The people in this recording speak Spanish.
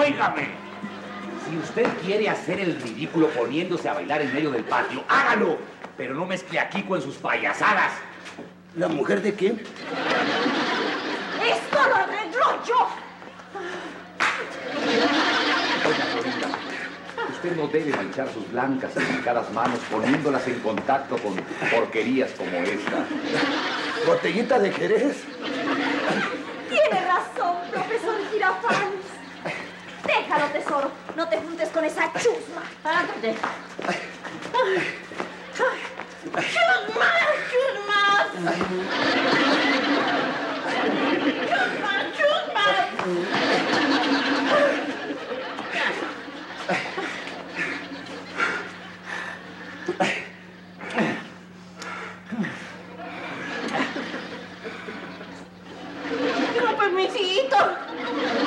óigame. Si usted quiere hacer el ridículo poniéndose a bailar en medio del patio, hágalo. Pero no mezcle a Kiko en sus payasadas. ¿La mujer de quién? ¡Esto lo arreglo yo! Doña Florinda, usted no debe manchar sus blancas y delicadas manos poniéndolas en contacto con porquerías como esta. ¿Botellita de Jerez? Tiene razón, profesor Girafales. Déjalo, tesoro. No te juntes con esa chusma. Ándate. ¡Chusma! ¡Chusma! Con permisito.